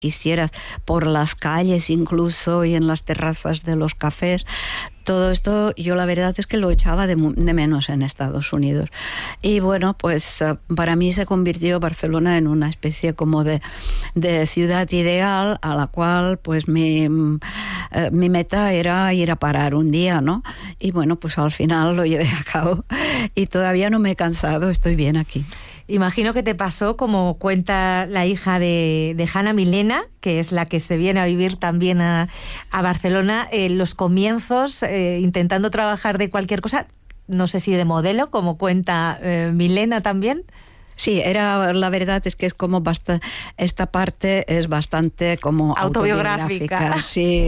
quisieras, por las calles incluso y en las terrazas de los cafés. Todo esto yo la verdad es que lo echaba de menos en Estados Unidos. Y bueno, pues para mí se convirtió Barcelona en una especie como de ciudad ideal a la cual pues mi meta era ir a parar un día, ¿no? Y bueno, pues al final lo llevé a cabo y todavía no me he cansado, estoy bien aquí. Imagino que te pasó, como cuenta la hija de Hanna, Milena, que es la que se viene a vivir también a Barcelona, los comienzos, intentando trabajar de cualquier cosa, no sé si de modelo, como cuenta Milena también. Sí, la verdad es que es como esta parte es bastante como autobiográfica. Sí.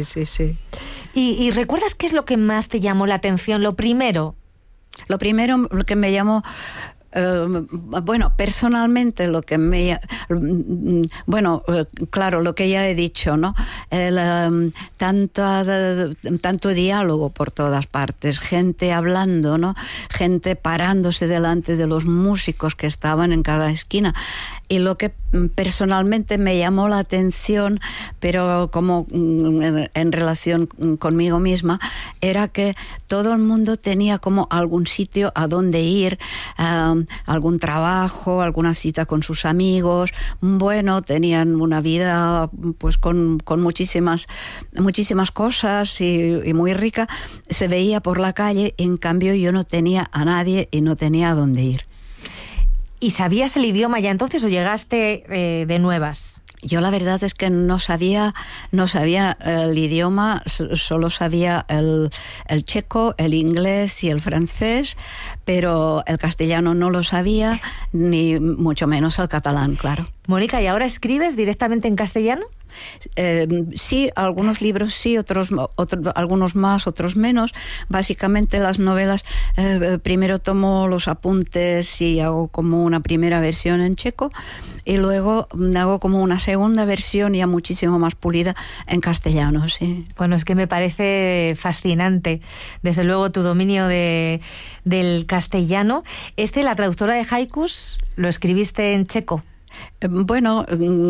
¿Y recuerdas qué es lo que más te llamó la atención? Lo primero que me llamó... bueno, personalmente lo que claro, lo que ya he dicho, ¿no? Tanto diálogo por todas partes, gente hablando, ¿no? Gente parándose delante de los músicos que estaban en cada esquina. Y lo que personalmente me llamó la atención, pero como en relación conmigo misma, era que todo el mundo tenía como algún sitio a donde ir, algún trabajo, alguna cita con sus amigos. Bueno, tenían una vida pues con muchísimas cosas y muy rica. Se veía por la calle, en cambio yo no tenía a nadie y no tenía a dónde ir. ¿Y sabías el idioma ya entonces o llegaste de nuevas? Yo la verdad es que no sabía el idioma, solo sabía el checo, el inglés y el francés, pero el castellano no lo sabía, ni mucho menos el catalán, claro. Mónica, ¿y ahora escribes directamente en castellano? Sí, algunos libros sí, algunos más, otros menos. Básicamente las novelas, primero tomo los apuntes y hago como una primera versión en checo y luego hago como una segunda versión ya muchísimo más pulida en castellano, sí. Bueno, es que me parece fascinante, desde luego, tu dominio del castellano. La traductora de haikus, lo escribiste en checo. Bueno,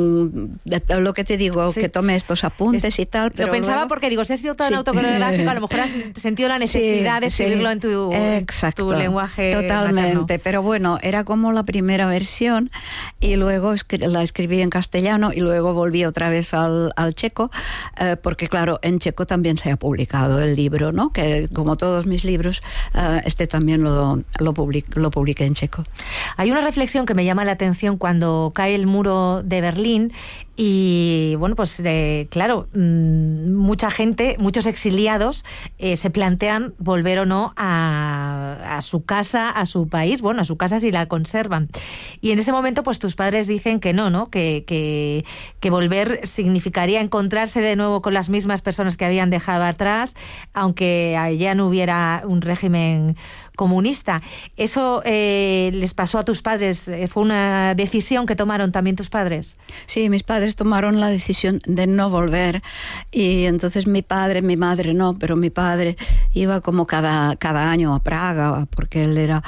lo que te digo, sí, que tome estos apuntes y tal. Pero lo pensaba luego... porque digo, si has sido tan autobiográfico, a lo mejor has sentido la necesidad de escribirlo en tu lenguaje totalmente materno. Pero bueno, era como la primera versión y luego la escribí en castellano y luego volví otra vez al checo, porque claro, en checo también se ha publicado el libro, ¿no? Que como todos mis libros, también lo publiqué en checo. Hay una reflexión que me llama la atención cuando cae el muro de Berlín y bueno, pues claro, mucha gente, muchos exiliados se plantean volver o no a su casa, a su país, bueno, a su casa si la conservan. Y en ese momento pues tus padres dicen que no, que volver significaría encontrarse de nuevo con las mismas personas que habían dejado atrás, aunque allá no hubiera un régimen comunista. ¿Eso les pasó a tus padres? ¿Fue una decisión que tomaron también tus padres? Sí, mis padres tomaron la decisión de no volver y entonces mi madre no, pero mi padre iba como cada año a Praga porque él era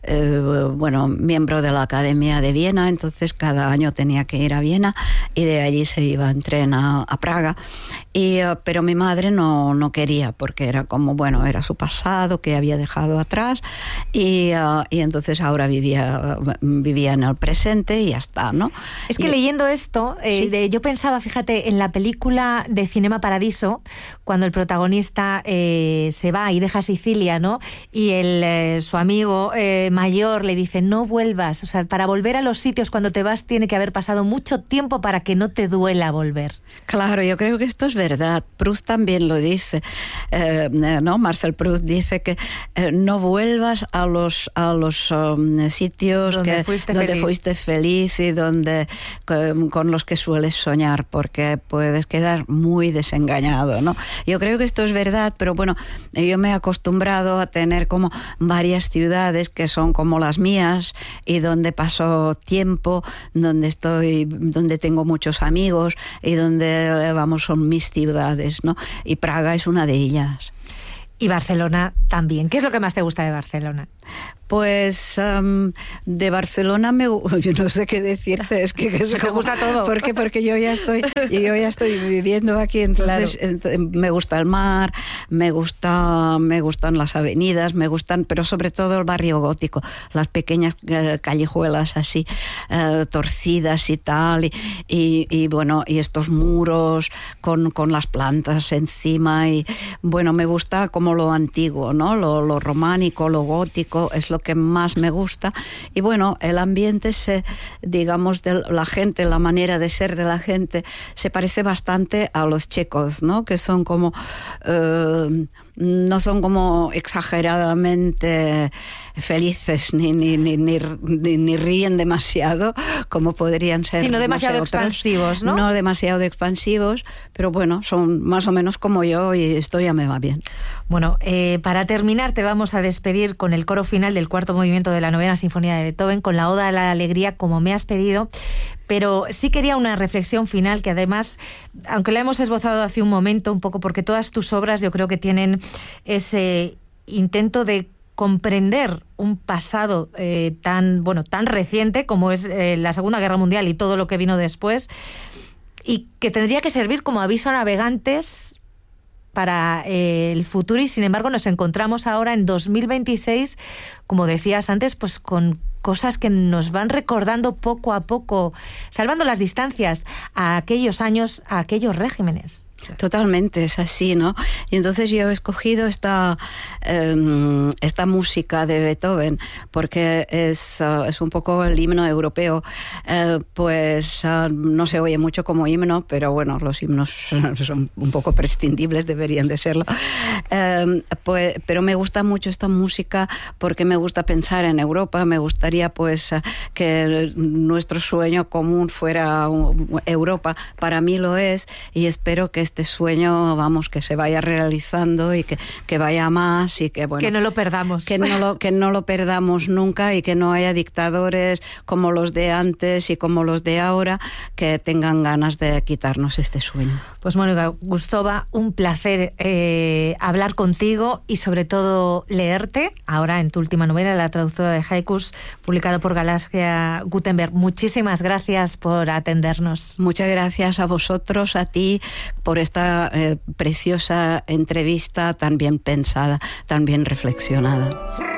miembro de la Academia de Viena, entonces cada año tenía que ir a Viena y de allí se iba en tren a Praga. Pero mi madre no quería porque era como, bueno, era su pasado que había dejado atrás y entonces ahora vivía en el presente y ya está, ¿no? Es que leyendo esto, ¿sí? Yo pensaba, fíjate, en la película de Cinema Paradiso, cuando el protagonista se va y deja Sicilia, ¿no? Y su amigo mayor le dice, no vuelvas, o sea, para volver a los sitios cuando te vas tiene que haber pasado mucho tiempo para que no te duela volver. Claro, yo creo que esto es verdad. Proust también lo dice, ¿no? Marcel Proust dice que no vuelvas a los sitios donde fuiste feliz y con los que sueles soñar, porque puedes quedar muy desengañado, ¿no? Yo creo que esto es verdad, pero bueno, yo me he acostumbrado a tener como varias ciudades que son como las mías y donde paso tiempo, donde tengo muchos amigos y donde son mis ciudades, ¿no? Y Praga es una de ellas. Y Barcelona también. ¿Qué es lo que más te gusta de Barcelona? Pues de Barcelona yo no sé qué decirte, es que me gusta todo. Porque yo ya estoy viviendo aquí, entonces claro. Me gusta el mar, me gustan las avenidas, pero sobre todo el barrio gótico, las pequeñas callejuelas así torcidas y tal, y bueno, y estos muros con las plantas encima, y bueno, me gusta como lo antiguo, ¿no? Lo románico, lo gótico, es lo que más me gusta. Y bueno, el ambiente digamos, de la gente, la manera de ser de la gente se parece bastante a los checos, ¿no? Que son como no son como exageradamente felices ni ríen demasiado como podrían ser, sí, no demasiado expansivos, ¿no? No demasiado expansivos, pero bueno, son más o menos como yo, y esto ya me va bien. Bueno, para terminar te vamos a despedir con el coro final del cuarto movimiento de la novena sinfonía de Beethoven, con la Oda a la Alegría, como me has pedido. Pero sí quería una reflexión final que además, aunque la hemos esbozado hace un momento, un poco porque todas tus obras yo creo que tienen ese intento de comprender un pasado tan reciente como es la Segunda Guerra Mundial y todo lo que vino después, y que tendría que servir como aviso a navegantes para el futuro, y sin embargo nos encontramos ahora en 2026, como decías antes, pues con cosas que nos van recordando poco a poco, salvando las distancias a aquellos años, a aquellos regímenes. Totalmente, es así, ¿no? Y entonces yo he escogido esta música de Beethoven porque es un poco el himno europeo. No se oye mucho como himno, pero bueno, los himnos son un poco prescindibles, deberían de serlo. Pero me gusta mucho esta música porque me gusta pensar en Europa. Me gustaría que nuestro sueño común fuera Europa. Para mí lo es, y espero que este sueño, que se vaya realizando y que vaya más, y que bueno, que no lo perdamos, que no lo perdamos nunca, y que no haya dictadores como los de antes y como los de ahora que tengan ganas de quitarnos este sueño. Pues Mónica Gustova, un placer hablar contigo y sobre todo leerte ahora en tu última novela, La traductora de haikus, publicado por Galaxia Gutenberg. Muchísimas gracias por atendernos. Muchas gracias a vosotros, a ti, por esta preciosa entrevista tan bien pensada, tan bien reflexionada.